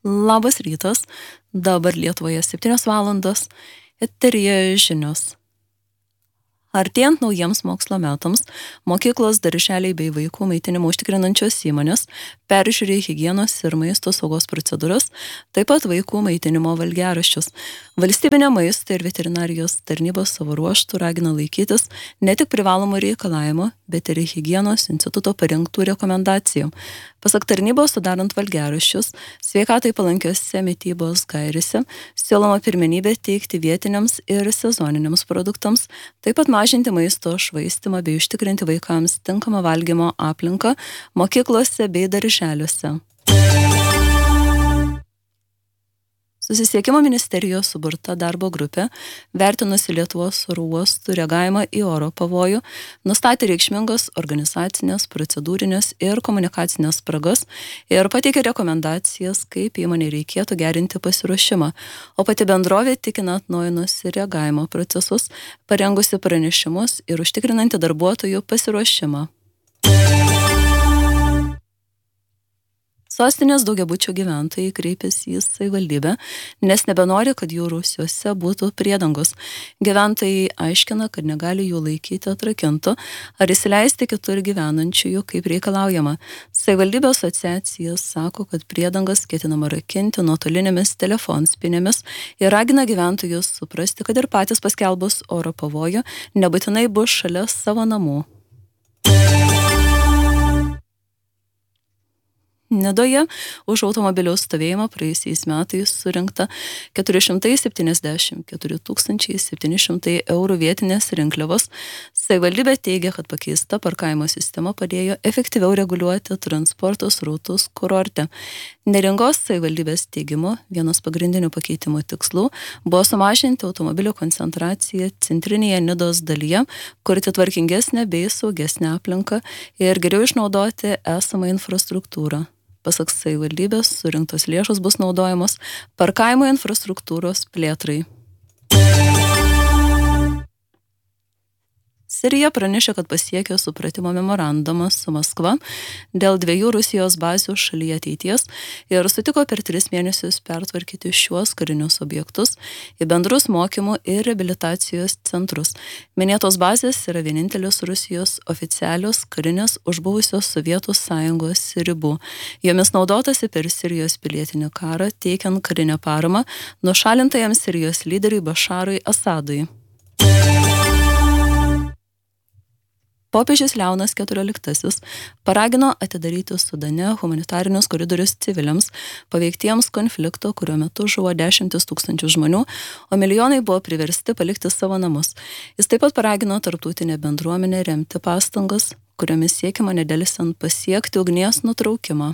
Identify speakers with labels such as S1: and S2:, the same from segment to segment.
S1: Labas rytas, dabar Lietuvoje 7 valandos, eteryje žinios. Artėjant naujiems mokslo metams, mokyklos, darželiai bei vaikų maitinimo užtikrinančios įmonės peržiūrė higienos ir maisto saugos procedūras, taip pat vaikų maitinimo valgiaraščius. Valstybinė maisto ir veterinarijos tarnybos savo ruožtų ragina laikytis ne tik privalomų reikalavimų, bet ir higienos instituto parengtų rekomendacijų. Pasak tarnybos, sudarant valgiaraščius, sveikatai palankiose mitybos gairėse siūloma pirmenybė teikti vietiniams ir sezoniniams produktams, taip pat mažinti maisto švaistymą bei užtikrinti vaikams tinkamą valgymo aplinką mokyklose bei darželiuose. Susisiekimo ministerijos suburta darbo grupė, vertinusi Lietuvos oro uostų reagavimą į oro pavojų, nustatė reikšmingas organizacinės, procedūrinės ir komunikacinės spragas ir pateikė rekomendacijas, kaip įmonei reikėtų gerinti pasiruošimą, o pati bendrovė tikina atnaujinusi reagavimo procesus, parengusi pranešimus ir užtikrinanti darbuotojų pasiruošimą. Sostinės daugiabučių gyventojai kreipėsi į savivaldybę, nes nebenori, kad jų rūsiuose būtų priedangos. Gyventojai aiškina, kad negali jų laikyti atrakintų ar įsileisti kitur gyvenančiųjų, kaip reikalaujama. Savivaldybių asociacija sako, kad priedangas ketinama rakinti nuotolinėmis telefonspinėmis ir ragina gyventojus suprasti, kad ir patys paskelbus oro pavojų nebūtinai bus šalia savo namų. Nidoje už automobilių stovėjimą praėjusiais metais surinkta 474 700 eurų vietinės rinkliavos. Savivaldybė teigia, kad pakeista parkavimo sistema padėjo efektyviau reguliuoti transporto srautus kurorte. Neringos savivaldybės teigimu, vienas pagrindinių pakeitimų tikslų buvo sumažinti automobilių koncentraciją centrinėje Nidos dalyje, kurti tvarkingesnę bei saugesnę aplinką ir geriau išnaudoti esamą infrastruktūrą. Pasak savivaldybės, surinktos lėšos bus naudojamos parkavimo infrastruktūros plėtrai. Sirija pranešė, kad pasiekė supratimo memorandumą su Maskva dėl 2 Rusijos bazių šalyje ateities ir sutiko per 3 mėnesius pertvarkyti šiuos karinius objektus į bendrus mokymų ir reabilitacijos centrus. Minėtos bazės yra vienintelis Rusijos oficialios karinės už buvusios Sovietų Sąjungos ribų. Jomis naudotasi per Sirijos pilietinį karą, teikiant karinę paramą nušalintajam Sirijos lyderiui Bašarui Asadui. Popiežius Leonas XIV paragino atidaryti Sudane humanitarinius koridorius civiliams, paveiktiems konflikto, kurio metu žuvo 10 000 žmonių, o milijonai buvo priversti palikti savo namus. Jis taip pat paragino tarptautinę bendruomenę remti pastangas, kuriomis siekiama nedelsiant pasiekti ugnies nutraukimą.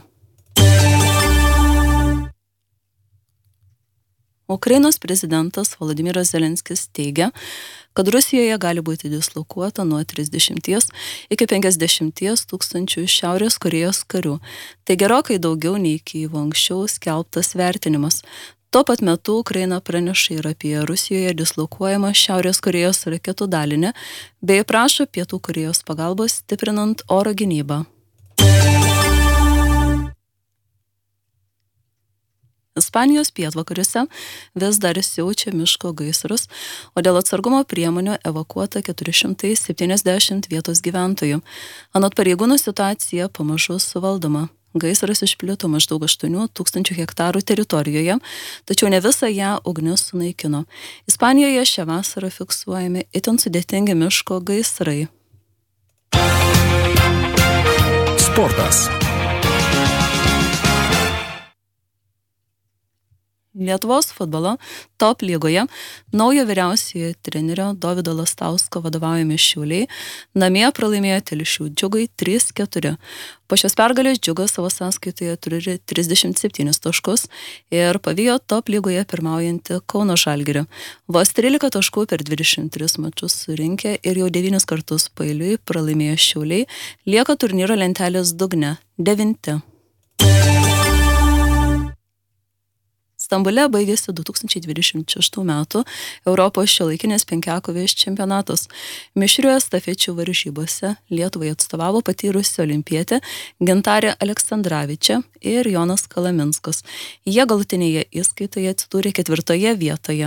S1: Ukrainos prezidentas Volodymyras Zelenskis teigia, kad Rusijoje gali būti dislokuota nuo 30 iki 50 tūkstančių Šiaurės Korėjos karių. Tai gerokai daugiau nei Kijevo anksčiau skelbtas vertinimas. Tuo pat metu Ukraina praneša ir apie Rusijoje dislokuojamą Šiaurės Korėjos raketų dalinį bei prašo Pietų Korėjos pagalbos stiprinant oro gynybą. Ispanijos pietvakariuose vis dar siaučia miško gaisrus, o dėl atsargumo priemonių evakuota 470 vietos gyventojų. Anot pareigūnų situacija pamažu suvaldoma. Gaisras išplito maždaug 8 000 hektarų teritorijoje, tačiau ne visą ją ugnis sunaikino. Ispanijoje šią vasarą fiksuojami itin sudėtingi miško gaisrai.
S2: Sportas.
S1: Lietuvos futbolo top lygoje naujo vyriausiojo trenerio Dovydo Lastausko vadovaujami Šiauliai namie pralaimėjo Telšių Džiugui 3-4. Po šios pergalės Džiugas savo sąskaitoje turi 37 taškus ir pavijo top lygoje pirmaujantį Kauno Žalgirį. Vos 13 taškų per 23 mačus surinkę ir jau 9 kartus paeiliui pralaimėjo Šiauliai, lieka turnyro lentelės dugne 9. Stambule baigėsi 2026 metų Europos šiuolaikinės penkiakovės čempionatas. Mišrių estafečių varžybose Lietuvai atstovavo patyrusi olimpietė Gintarė Aleksandravičė ir Jonas Kalaminskas. Jie galutinėje įskaitoje atsidūrė 4. vietoje.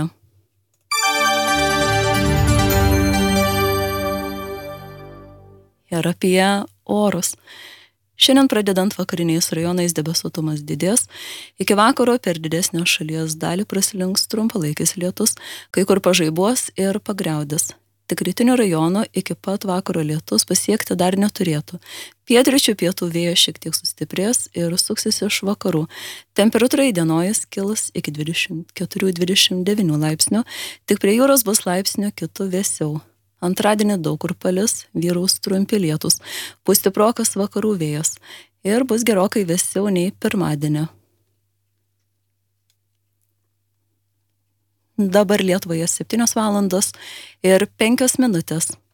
S1: Ir apie orus. Šiandien pradedant vakariniais rajonais debesuotumas didės, iki vakaro per didesnę šalies dalį praslinks trumpalaikis lietus, kai kur pažaibuos ir pagriaudės. Tik rytinių rajonų iki pat vakaro lietus pasiekti dar neturėtų. Pietryčių pietų vėjas šiek tiek sustiprės ir suksis iš vakarų. Temperatūra įdienojus kils iki 24-29 laipsnių, tik prie jūros bus laipsnių kitų vėsiau. Antradienį daug kur palis, vyraus trumpi lietūs, pūs stiprokas vakarų vėjas ir bus gerokai vėsiau nei pirmadienį. Dabar Lietuvoje 7 valandos ir 5 minutės.